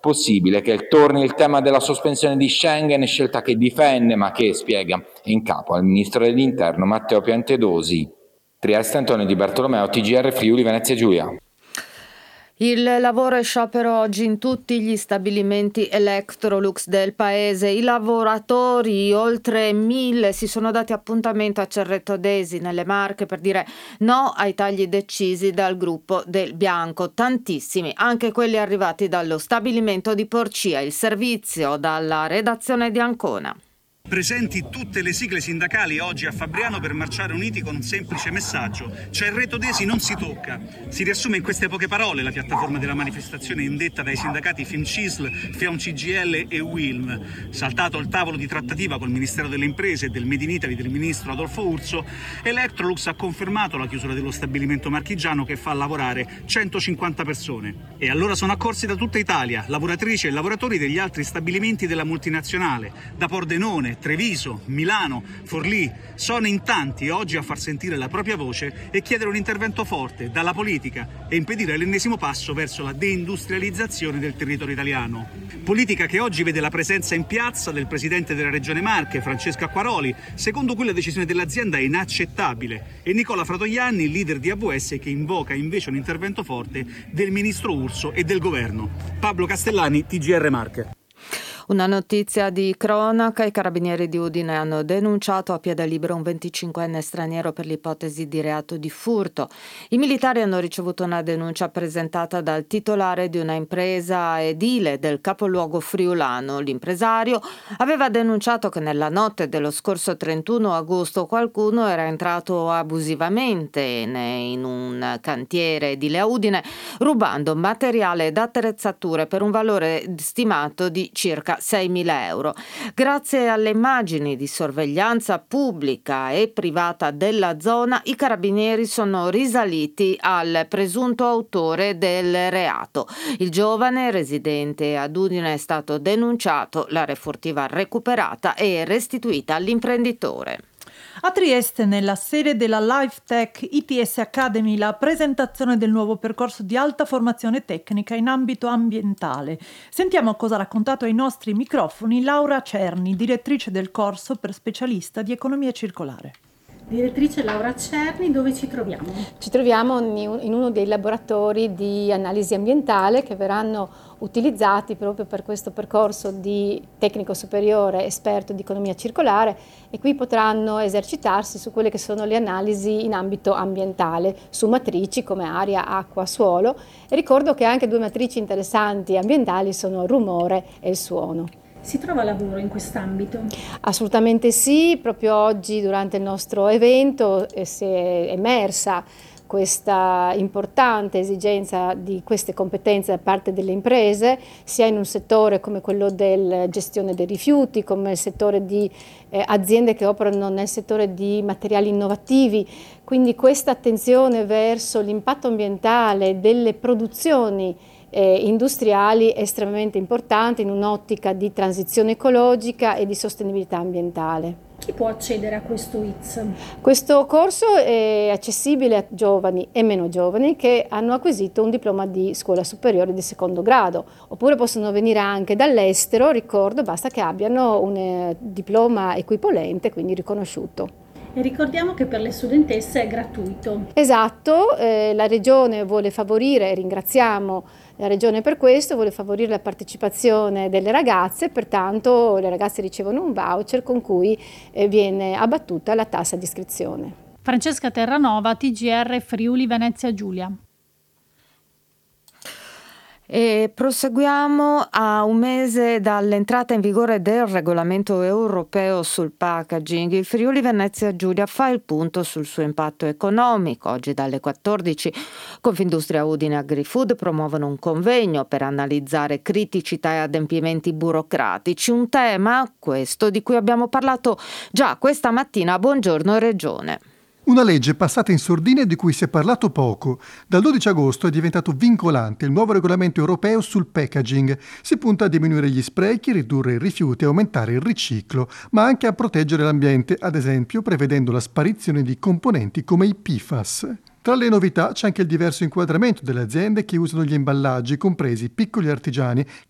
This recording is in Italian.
Possibile che torni il tema della sospensione di Schengen, scelta che difende ma che, spiega, è in capo al ministro dell'Interno Matteo Piantedosi. Trieste, Antonio Di Bartolomeo, TGR Friuli Venezia Giulia. Il lavoro è sciopero oggi in tutti gli stabilimenti Electrolux del paese. I lavoratori, oltre 1000, si sono dati appuntamento a Cerreto Desi nelle Marche per dire no ai tagli decisi dal gruppo del Bianco. Tantissimi, anche quelli arrivati dallo stabilimento di Porcia. Il servizio dalla redazione di Ancona. Presenti tutte le sigle sindacali oggi a Fabriano per marciare uniti con un semplice messaggio: Cerreto Desi non si tocca. Si riassume in queste poche parole la piattaforma della manifestazione indetta dai sindacati FIMCISL, FIOM-CGIL e UILM. Saltato il tavolo di trattativa col Ministero delle Imprese e del Made in Italy del ministro Adolfo Urso, Electrolux ha confermato la chiusura dello stabilimento marchigiano che fa lavorare 150 persone. E allora sono accorsi da tutta Italia lavoratrici e lavoratori degli altri stabilimenti della multinazionale, da Pordenone, Treviso, Milano, Forlì. Sono in tanti oggi a far sentire la propria voce e chiedere un intervento forte dalla politica e impedire l'ennesimo passo verso la deindustrializzazione del territorio italiano. Politica che oggi vede la presenza in piazza del presidente della Regione Marche, Francesco Acquaroli, secondo cui la decisione dell'azienda è inaccettabile, e Nicola Fratoianni, leader di AVS, che invoca invece un intervento forte del ministro Urso e del governo. Pablo Castellani, TGR Marche. Una notizia di cronaca: i carabinieri di Udine hanno denunciato a piede libero un 25enne straniero per l'ipotesi di reato di furto. I militari hanno ricevuto una denuncia presentata dal titolare di una impresa edile del capoluogo friulano. L'impresario aveva denunciato che nella notte dello scorso 31 agosto qualcuno era entrato abusivamente in un cantiere edile a Udine, rubando materiale ed attrezzature per un valore stimato di circa 6.000 euro. Grazie alle immagini di sorveglianza pubblica e privata della zona, i carabinieri sono risaliti al presunto autore del reato. Il giovane residente ad Udine è stato denunciato, la refurtiva recuperata e restituita all'imprenditore. A Trieste, nella sede della LifeTech ITS Academy, la presentazione del nuovo percorso di alta formazione tecnica in ambito ambientale. Sentiamo cosa ha raccontato ai nostri microfoni Laura Cerni, direttrice del corso per specialista di economia circolare. Direttrice Laura Cerni, dove ci troviamo? Ci troviamo in uno dei laboratori di analisi ambientale che verranno utilizzati proprio per questo percorso di tecnico superiore esperto di economia circolare, e qui potranno esercitarsi su quelle che sono le analisi in ambito ambientale, su matrici come aria, acqua, suolo, e ricordo che anche due matrici interessanti ambientali sono il rumore e il suono. Si trova lavoro in quest'ambito? Assolutamente sì, proprio oggi durante il nostro evento si è emersa questa importante esigenza di queste competenze da parte delle imprese, sia in un settore come quello della gestione dei rifiuti, come il settore di aziende che operano nel settore di materiali innovativi. Quindi questa attenzione verso l'impatto ambientale delle produzioni industriali è estremamente importante in un'ottica di transizione ecologica e di sostenibilità ambientale. Chi può accedere a questo ITS? Questo corso è accessibile a giovani e meno giovani che hanno acquisito un diploma di scuola superiore di secondo grado, oppure possono venire anche dall'estero, ricordo, basta che abbiano un diploma equivalente, quindi riconosciuto. E ricordiamo che per le studentesse è gratuito. Esatto, la Regione vuole favorire, ringraziamo la Regione per questo, vuole favorire la partecipazione delle ragazze, pertanto le ragazze ricevono un voucher con cui viene abbattuta la tassa di iscrizione. Francesca Terranova, TGR Friuli Venezia Giulia. E proseguiamo. A un mese dall'entrata in vigore del regolamento europeo sul packaging, il Friuli Venezia Giulia fa il punto sul suo impatto economico. Oggi dalle 14 Confindustria Udine AgriFood promuovono un convegno per analizzare criticità e adempimenti burocratici, un tema, questo, di cui abbiamo parlato già questa mattina a Buongiorno Regione. Una legge passata in sordina e di cui si è parlato poco. Dal 12 agosto è diventato vincolante il nuovo regolamento europeo sul packaging. Si punta a diminuire gli sprechi, ridurre i rifiuti e aumentare il riciclo, ma anche a proteggere l'ambiente, ad esempio prevedendo la sparizione di componenti come i PFAS. Tra le novità c'è anche il diverso inquadramento delle aziende che usano gli imballaggi, compresi piccoli artigiani